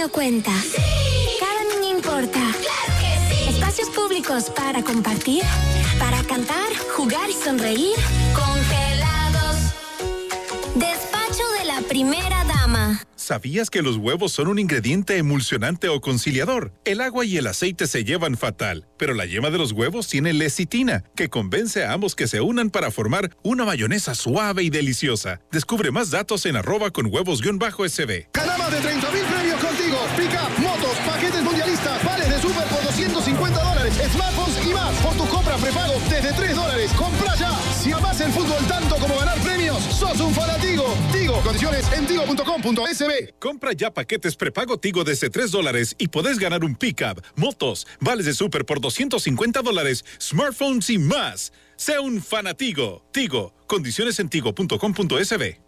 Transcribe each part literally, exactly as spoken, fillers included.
mundo cuenta. Sí. Cada niño importa. Claro que sí. Espacios públicos para compartir, para cantar, jugar y sonreír. Congelados. Despacho de la primera dama. ¿Sabías que los huevos son un ingrediente emulsionante o conciliador? El agua y el aceite se llevan fatal, pero la yema de los huevos tiene lecitina, que convence a ambos que se unan para formar una mayonesa suave y deliciosa. Descubre más datos en arroba con huevos-sb. Gana más de treinta mil premios contigo. Pica, motos, paquetes mundialistas, vales de super por doscientos cincuenta dólares, smartphones y más. Por tu compra prepago desde tres dólares. ¡Compra ya! Si amás el fútbol tanto como ganar premios, sos un fanatigo. Tigo, condiciones en tigo punto com punto es be. Compra ya paquetes prepago Tigo desde tres dólares y podés ganar un pickup, motos, vales de super por doscientos cincuenta dólares, smartphones y más. Sea un fanatigo. Tigo, condiciones en tigo punto com punto es be.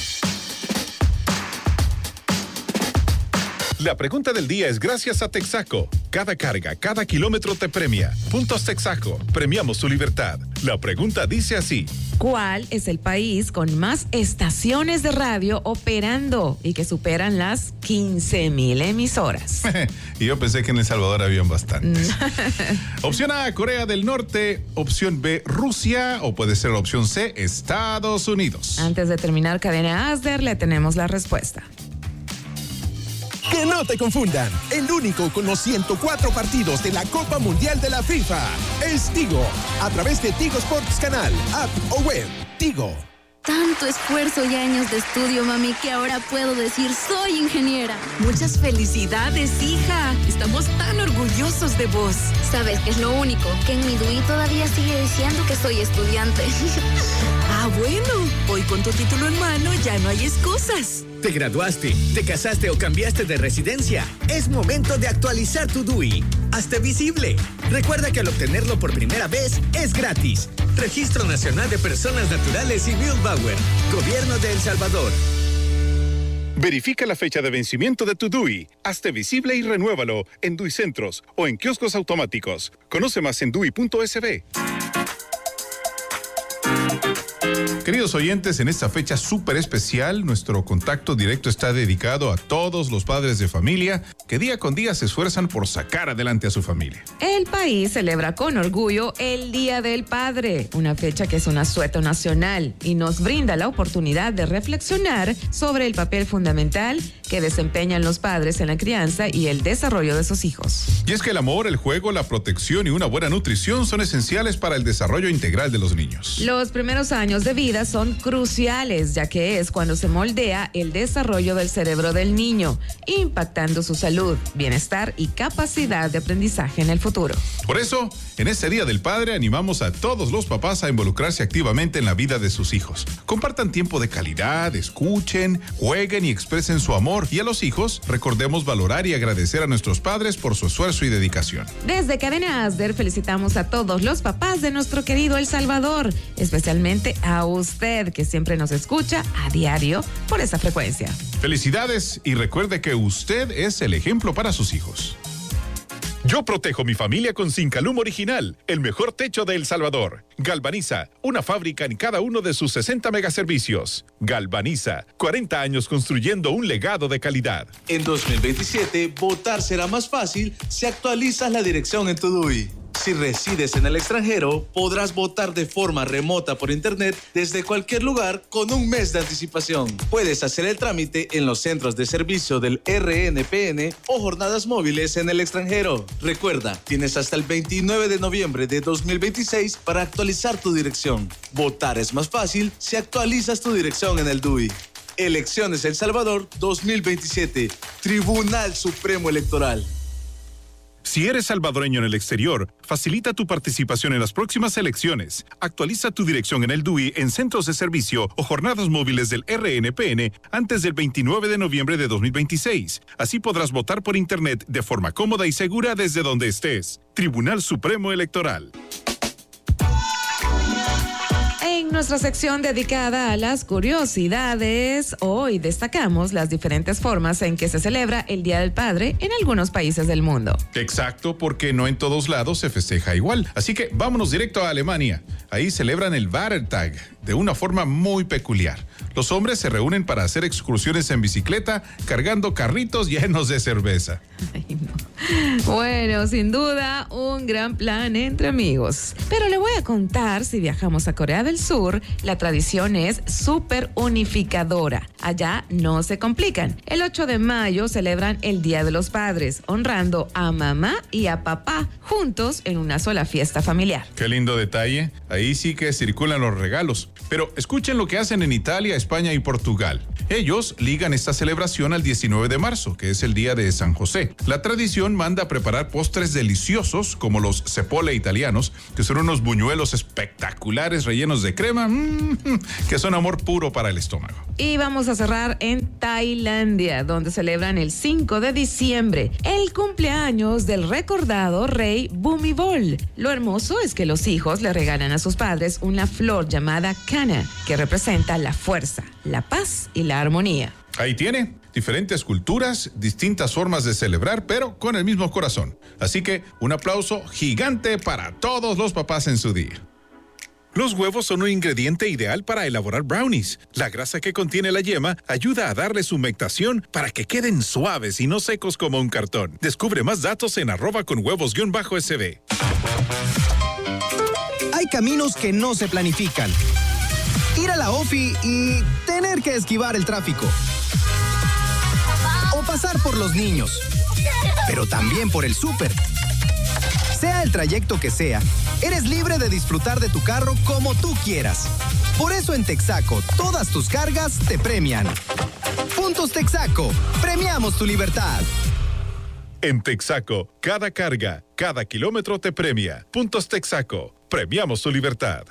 La pregunta del día es gracias a Texaco. Cada carga, cada kilómetro te premia. Puntos Texaco. Premiamos tu libertad. La pregunta dice así. ¿Cuál es el país con más estaciones de radio operando y que superan las quince mil emisoras? Y yo pensé que en El Salvador habían bastantes. Opción A, Corea del Norte. Opción B, Rusia. O puede ser la opción C, Estados Unidos. Antes de terminar Cadena Asder, le tenemos la respuesta. Que no te confundan, el único con los ciento cuatro partidos de la Copa Mundial de la FIFA es Tigo, a través de Tigo Sports Canal, app o web. Tigo. Tanto esfuerzo y años de estudio, mami, que ahora puedo decir soy ingeniera. Muchas felicidades, hija. Estamos tan orgullosos de vos. ¿Sabes qué es lo único? Que en mi D U I todavía sigue diciendo que soy estudiante. Ah, bueno. Hoy con tu título en mano ya no hay excusas. ¿Te graduaste, te casaste o cambiaste de residencia? Es momento de actualizar tu D U I. Hazte visible. Recuerda que al obtenerlo por primera vez es gratis. Registro Nacional de Personas Naturales y Bauer. Gobierno de El Salvador. Verifica la fecha de vencimiento de tu D U I. Hazte visible y renuévalo en D U I Centros o en kioscos automáticos. Conoce más en D U I punto es be. Queridos oyentes, en esta fecha súper especial, nuestro contacto directo está dedicado a todos los padres de familia que día con día se esfuerzan por sacar adelante a su familia. El país celebra con orgullo el Día del Padre, una fecha que es un asueto nacional y nos brinda la oportunidad de reflexionar sobre el papel fundamental que desempeñan los padres en la crianza y el desarrollo de sus hijos. Y es que el amor, el juego, la protección y una buena nutrición son esenciales para el desarrollo integral de los niños. Los primeros años de vida son cruciales, ya que es cuando se moldea el desarrollo del cerebro del niño, impactando su salud, bienestar y capacidad de aprendizaje en el futuro. Por eso, en este Día del Padre animamos a todos los papás a involucrarse activamente en la vida de sus hijos. Compartan tiempo de calidad, escuchen, jueguen y expresen su amor. Y a los hijos, recordemos valorar y agradecer a nuestros padres por su esfuerzo y dedicación. Desde Cadena Asder felicitamos a todos los papás de nuestro querido El Salvador, especialmente a usted que siempre nos escucha a diario por esa frecuencia. Felicidades y recuerde que usted es el ejemplo para sus hijos. Yo protejo mi familia con Zincalum Original, el mejor techo de El Salvador. Galvaniza, una fábrica en cada uno de sus sesenta megaservicios. Galvaniza, cuarenta años construyendo un legado de calidad. En dos mil veintisiete, votar será más fácil si actualizas la dirección en tu D U I. Si resides en el extranjero, podrás votar de forma remota por internet desde cualquier lugar con un mes de anticipación. Puedes hacer el trámite en los centros de servicio del R N P N o jornadas móviles en el extranjero. Recuerda, tienes hasta el veintinueve de noviembre de dos mil veintiséis para actualizar tu dirección. Votar es más fácil si actualizas tu dirección en el D U I. Elecciones El Salvador dos mil veintisiete. Tribunal Supremo Electoral. Si eres salvadoreño en el exterior, facilita tu participación en las próximas elecciones. Actualiza tu dirección en el D U I en centros de servicio o jornadas móviles del R N P N antes del veintinueve de noviembre de dos mil veintiséis. Así podrás votar por internet de forma cómoda y segura desde donde estés. Tribunal Supremo Electoral. En nuestra sección dedicada a las curiosidades, hoy destacamos las diferentes formas en que se celebra el Día del Padre en algunos países del mundo. Exacto, porque no en todos lados se festeja igual. Así que vámonos directo a Alemania. Ahí celebran el Vatertag de una forma muy peculiar. Los hombres se reúnen para hacer excursiones en bicicleta, cargando carritos llenos de cerveza. Ay, no. Bueno, sin duda, un gran plan entre amigos. Pero le voy a contar, si viajamos a Corea del Sur, la tradición es súper unificadora. Allá no se complican. El ocho de mayo celebran el Día de los Padres, honrando a mamá y a papá juntos en una sola fiesta familiar. Qué lindo detalle. Ahí sí que circulan los regalos. Pero escuchen lo que hacen en Italia, España y Portugal. Ellos ligan esta celebración al diecinueve de marzo, que es el día de San José. La tradición manda a preparar postres deliciosos como los cepole italianos, que son unos buñuelos espectaculares rellenos de crema, mmm, que son amor puro para el estómago. Y vamos a cerrar en Tailandia, donde celebran el cinco de diciembre, el cumpleaños del recordado rey Bhumibol. Lo hermoso es que los hijos le regalan a sus padres una flor llamada Kana, que representa la fuerza, la paz y la armonía. Ahí tiene, diferentes culturas, distintas formas de celebrar, pero con el mismo corazón. Así que un aplauso gigante para todos los papás en su día. Los huevos son un ingrediente ideal para elaborar brownies. La grasa que contiene la yema ayuda a darles humectación para que queden suaves y no secos como un cartón. Descubre más datos en arroba con huevos-sb. Hay caminos que no se planifican. Ir a la ofi y tener que esquivar el tráfico. O pasar por los niños. Pero también por el súper. Sea el trayecto que sea, eres libre de disfrutar de tu carro como tú quieras. Por eso en Texaco, todas tus cargas te premian. Puntos Texaco, premiamos tu libertad. En Texaco, cada carga, cada kilómetro te premia. Puntos Texaco, premiamos tu libertad.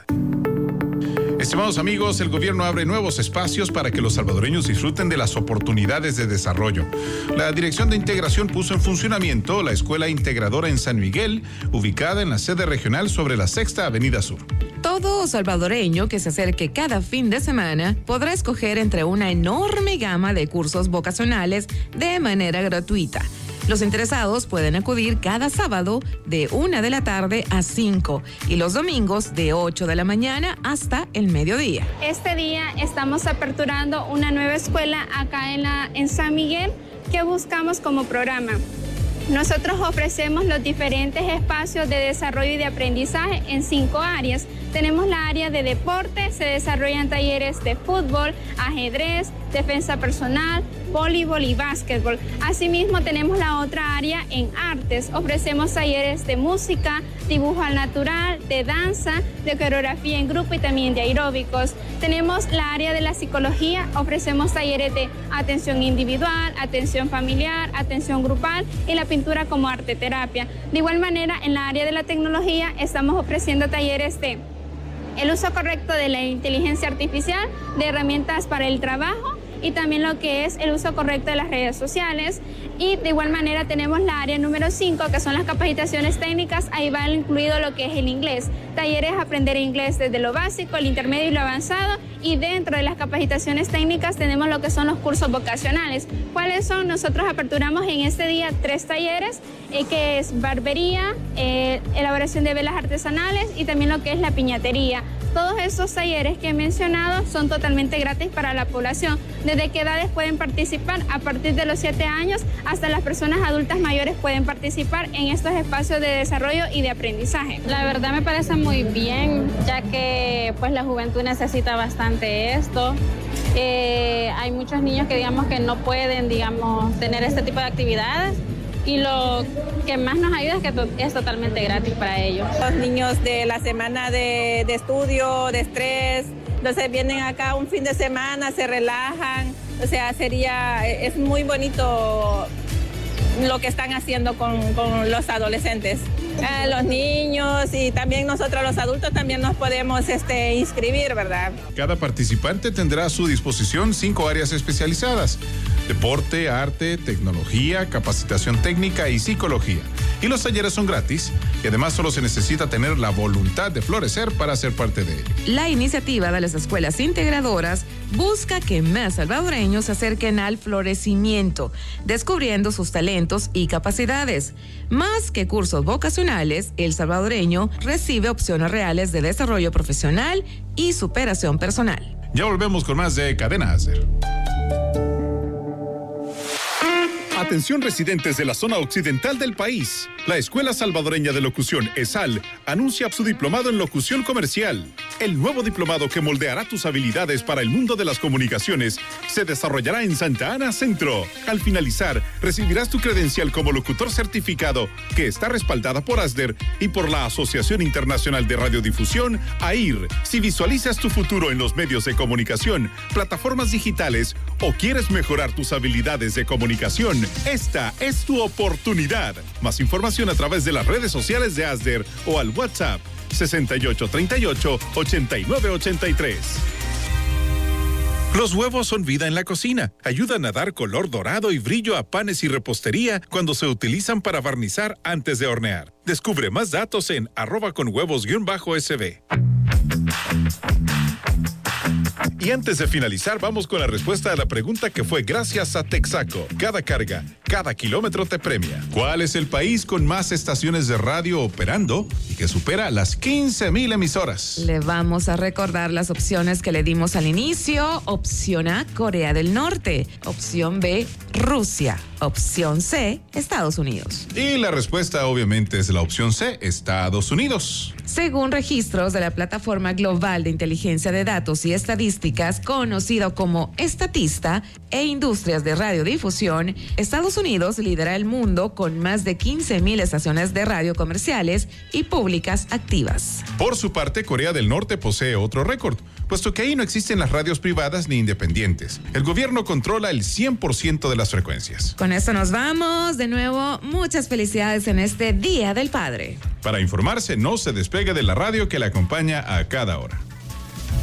Estimados amigos, el gobierno abre nuevos espacios para que los salvadoreños disfruten de las oportunidades de desarrollo. La Dirección de Integración puso en funcionamiento la Escuela Integradora en San Miguel, ubicada en la sede regional sobre la Sexta Avenida Sur. Todo salvadoreño que se acerque cada fin de semana podrá escoger entre una enorme gama de cursos vocacionales de manera gratuita. Los interesados pueden acudir cada sábado de una de la tarde a cinco y los domingos de ocho de la mañana hasta el mediodía. Este día estamos aperturando una nueva escuela acá en, la, en San Miguel que buscamos como programa. Nosotros ofrecemos los diferentes espacios de desarrollo y de aprendizaje en cinco áreas. Tenemos la área de deporte, se desarrollan talleres de fútbol, ajedrez, defensa personal, voleibol y básquetbol. Asimismo, tenemos la otra área en artes. Ofrecemos talleres de música, dibujo al natural, de danza, de coreografía en grupo y también de aeróbicos. Tenemos la área de la psicología. Ofrecemos talleres de atención individual, atención familiar, atención grupal y la pintura como arte terapia. De igual manera, en la área de la tecnología estamos ofreciendo talleres de el uso correcto de la inteligencia artificial, de herramientas para el trabajo y también lo que es el uso correcto de las redes sociales. Y de igual manera tenemos la área número cinco, que son las capacitaciones técnicas. Ahí va incluido lo que es el inglés. Talleres aprender inglés desde lo básico, el intermedio y lo avanzado. Y dentro de las capacitaciones técnicas tenemos lo que son los cursos vocacionales. ¿Cuáles son? Nosotros aperturamos en este día tres talleres, eh, que es barbería, eh, elaboración de velas artesanales y también lo que es la piñatería. Todos esos talleres que he mencionado son totalmente gratis para la población. ¿Desde qué edades pueden participar? A partir de los siete años hasta las personas adultas mayores pueden participar en estos espacios de desarrollo y de aprendizaje. La verdad me parece muy bien, ya que pues la juventud necesita bastante esto. Eh, hay muchos niños que digamos que no pueden, digamos, tener este tipo de actividades. Y lo que más nos ayuda es que es totalmente gratis para ellos. Los niños de la semana de, de estudio, de estrés, entonces vienen acá un fin de semana, se relajan, o sea, sería, es muy bonito lo que están haciendo con, con los adolescentes. Eh, los niños y también nosotros los adultos también nos podemos este, inscribir, ¿verdad? Cada participante tendrá a su disposición cinco áreas especializadas: deporte, arte, tecnología, capacitación técnica y psicología. Y los talleres son gratis y además solo se necesita tener la voluntad de florecer para ser parte de ello. La iniciativa de las escuelas integradoras busca que más salvadoreños se acerquen al florecimiento, descubriendo sus talentos y capacidades. Más que cursos vocacionales, el salvadoreño recibe opciones reales de desarrollo profesional y superación personal. Ya volvemos con más de Cadena Acer. Atención residentes de la zona occidental del país. La Escuela Salvadoreña de Locución, ESAL, anuncia su diplomado en locución comercial. El nuevo diplomado que moldeará tus habilidades para el mundo de las comunicaciones se desarrollará en Santa Ana Centro. Al finalizar, recibirás tu credencial como locutor certificado, que está respaldada por ASDER y por la Asociación Internacional de Radiodifusión, A I R. Si visualizas tu futuro en los medios de comunicación, plataformas digitales o quieres mejorar tus habilidades de comunicación, esta es tu oportunidad. Más información a través de las redes sociales de ASDER o al WhatsApp sesenta y ocho treinta y ocho ochenta y nueve ochenta y tres. Los huevos son vida en la cocina. Ayudan a dar color dorado y brillo a panes y repostería cuando se utilizan para barnizar antes de hornear. Descubre más datos en arroba con huevos guión bajo S B. Y antes de finalizar, vamos con la respuesta a la pregunta que fue gracias a Texaco. Cada carga, cada kilómetro te premia. ¿Cuál es el país con más estaciones de radio operando y que supera las quince mil emisoras? Le vamos a recordar las opciones que le dimos al inicio. Opción A, Corea del Norte. Opción B, Rusia. Opción C, Estados Unidos. Y la respuesta obviamente es la opción C, Estados Unidos. Según registros de la Plataforma Global de Inteligencia de Datos y Estadísticas, conocido como Estatista e Industrias de Radiodifusión, Estados Unidos lidera el mundo con más de quince mil estaciones de radio comerciales y públicas activas. Por su parte, Corea del Norte posee otro récord, puesto que ahí no existen las radios privadas ni independientes. El gobierno controla el cien por ciento de las frecuencias. Con esto nos vamos. De nuevo, muchas felicidades en este Día del Padre. Para informarse, no se despegue de la radio que le acompaña a cada hora.